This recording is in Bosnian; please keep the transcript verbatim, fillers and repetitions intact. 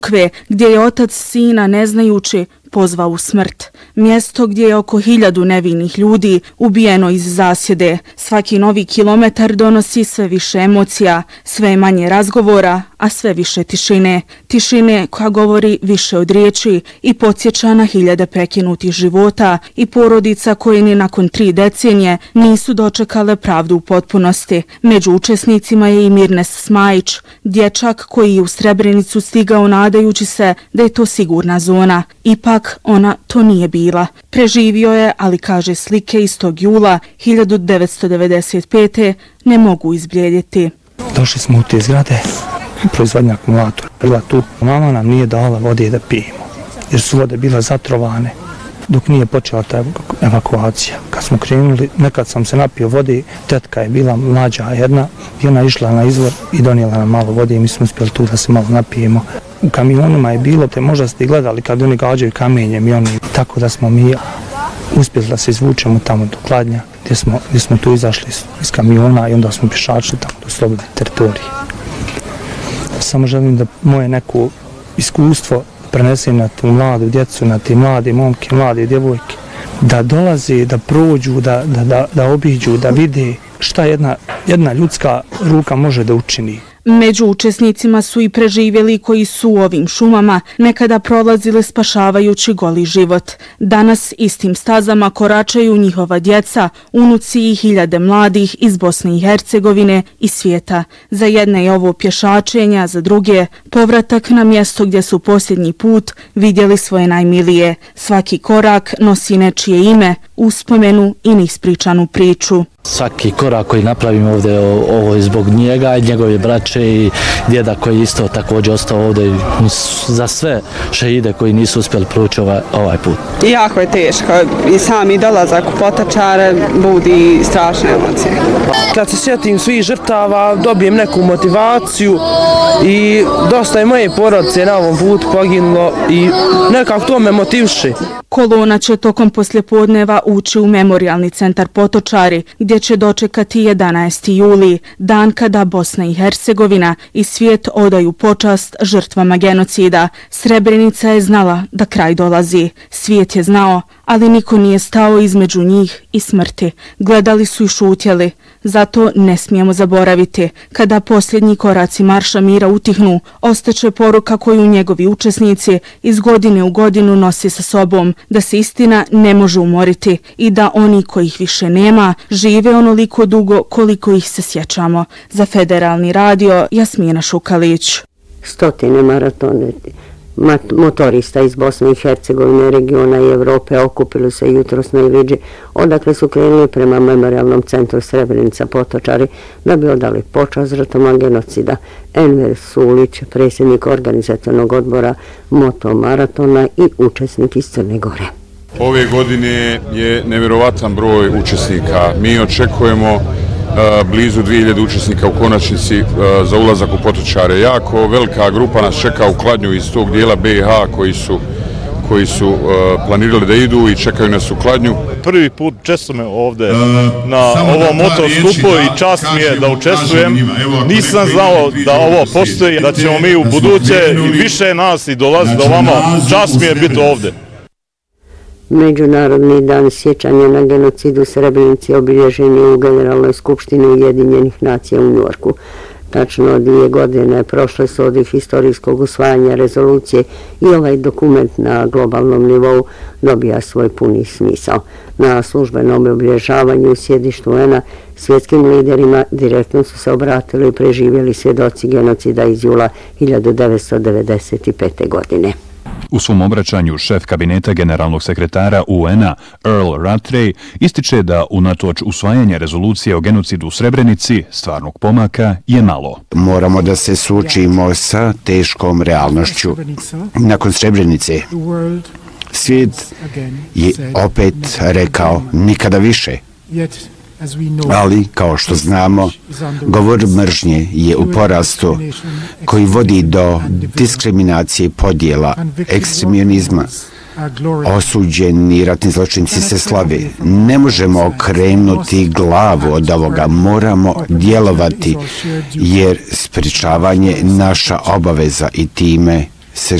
Kve, gdje je otac sina ne znajući pozvao u smrt. Mjesto gdje je oko hiljadu nevinih ljudi ubijeno iz zasjede. Svaki novi kilometar donosi sve više emocija, sve manje razgovora, a sve više tišine. Tišine koja govori više od riječi i podsjeća na hiljade prekinutih života i porodica koje ni nakon tri decenije nisu dočekale pravdu u potpunosti. Među učesnicima je i Mirnes Smajić, dječak koji je u Srebrenicu stigao nadajući se da je to sigurna zona. Ipak ona to nije bila. Preživio je, ali kaže slike iz tog jula hiljadu devetsto devedeset pete ne mogu izblijediti. Došli smo u te zgrade, proizvodnja akumulatora. Bila tu, mama nam nije dala vode da pijemo, jer su vode bila zatrovane dok nije počela ta evakuacija. Kad smo krenuli, nekad sam se napio vode, tetka je bila mlađa jedna i ona išla na izvor i donijela nam malo vode i mi smo uspjeli tu da se malo napijemo. U kamionima je bilo, te možda ste gledali kad oni gađaju kamenjem i oni, tako da smo mi uspjeli da se izvučemo tamo do Kladnja, gdje smo, gdje smo tu izašli iz, iz kamiona i onda smo pješačili tamo do slobodne teritorije. Samo želim da moje neko iskustvo prenesem na tu mladu djecu, na te mlade momke, mlade djevojke, da dolaze, da prođu, da, da, da, da obiđu, da vide šta jedna, jedna ljudska ruka može da učini. Među učesnicima su i preživjeli koji su u ovim šumama nekada prolazile spašavajući goli život. Danas istim stazama koračaju njihova djeca, unuci i hiljade mladih iz Bosne i Hercegovine i svijeta. Za jedne je ovo pješačenje, a za druge povratak na mjesto gdje su posljednji put vidjeli svoje najmilije. Svaki korak nosi nečije ime, uspomenu i neispričanu priču. Svaki korak koji napravimo ovdje, ovo je zbog njega i njegove braće i djeda koji isto također ostao ovdje za sve šehide koji nisu uspjeli proći ovaj, ovaj put. Jako je teško i sami dolazak u Potočare budi strašne emocije. Kad se sjetim svih žrtava, dobijem neku motivaciju i dosta je moje porodice na ovom putu poginulo i nekako to me motiviše. Kolona će tokom poslijepodneva ući u Memorijalni centar Potočari, gdje će dočekati jedanaesti juli, dan kada Bosna i Hercegovina i svijet odaju počast žrtvama genocida. Srebrenica je znala da kraj dolazi. Svijet je znao, ali niko nije stao između njih i smrti. Gledali su i šutjeli. Zato ne smijemo zaboraviti. Kada posljednji koraci Marša mira utihnu, ostaće poruka koju njegovi učesnici iz godine u godinu nosi sa sobom, da se istina ne može umoriti i da oni kojih više nema žive onoliko dugo koliko ih se sjećamo. Za Federalni radio, Jasmina Šukalić. Stotine maratone motorista iz Bosne i Hercegovine, regiona i Evrope okupili se jutros na Iliđi, odakle su krenuli prema Memorijalnom centru Srebrenica Potočari da bi odali počast žrtvama genocida. Enver Sulić, predsjednik organizacionog odbora Moto Maratona i učesnik iz Crne Gore. Ove godine je nevjerovatan broj učesnika. Mi očekujemo blizu dvije hiljade učesnika u konačnici za ulazak u Potočare. Jako velika grupa nas čeka u Kladnju iz tog dijela B i H koji su, koji su planirali da idu i čekaju nas u Kladnju. Prvi put često ovdje na ovom moto skupu i čast mi je da učestvujem. Nisam znao da ovo postoji, da ćemo mi u buduće i više nas i dolaziti do vama. Čast mi je biti ovdje. Međunarodni dan sjećanja na genocid u Srebrenici obilježen je u Generalnoj skupštini Ujedinjenih nacija u Njujorku. Tačno dvije godine prošle su od historijskog usvajanja rezolucije i ovaj dokument na globalnom nivou dobija svoj puni smisao. Na službenom obilježavanju u sjedištu U N A svjetskim liderima direktno su se obratili i preživjeli svjedoci genocida iz jula hiljadu devetsto devedeset pete. godine. U svom obraćanju šef kabineta generalnog sekretara U N A Earl Rattray ističe da unatoč usvajanja rezolucije o genocidu u Srebrenici stvarnog pomaka je malo. Moramo da se suočimo sa teškom realnošću. Nakon Srebrenice svijet je opet rekao nikada više. Ali, kao što znamo, govor mržnje je u porastu koji vodi do diskriminacije, podjela, ekstremionizma. Osuđeni ratni zločinci se slave. Ne možemo okrenuti glavu od ovoga, moramo djelovati jer sprečavanje naša obaveza i time